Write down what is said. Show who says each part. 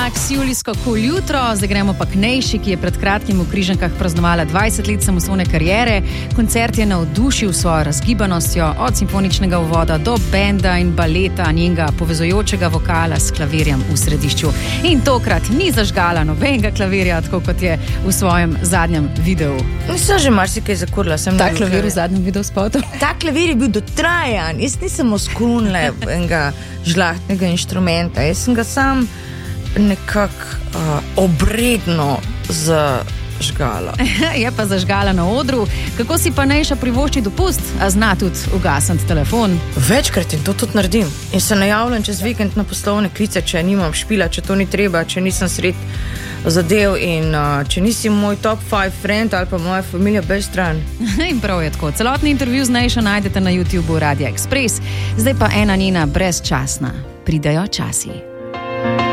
Speaker 1: Max julijsko kul jutro, zdaj gremo pa k Nejši, ki je pred kratkim v Križankah praznovala 20 let samostojne kariere. Koncert je navdušil svojo razgibanostjo, od simfoničnega uvoda do benda in baleta, njenega povezujočega vokala s klavirjem v središču. In tokrat ni zažgala nobenega klavirja, tako kot je v svojem zadnjem videu.
Speaker 2: Nisem že marsikaj zakurila.
Speaker 1: Ta klavir v zadnjem videu spotu?
Speaker 2: Ta klavir je bil dotrajan, jaz nisem oskrunila enega žlahtnega inštrumenta, jaz sem ga sam nekako obredno zažgala.
Speaker 1: Je pa zažgala na odru. Kako si pa Nejša privošči dopust, a zna tudi ugasniti telefon?
Speaker 2: Večkrat in to tudi naredim. In se najavljam čez vikend na poslovne klice, če nimam špila, če to ni treba, če nisem sred zadev in če nisi moj top 5 friend ali pa moja familija bez stran.
Speaker 1: In prav je tako. Celotni intervju z Nejšo najdete na YouTubeu Radia Express. Zdaj pa ena njena brezčasna. Pridejo časi.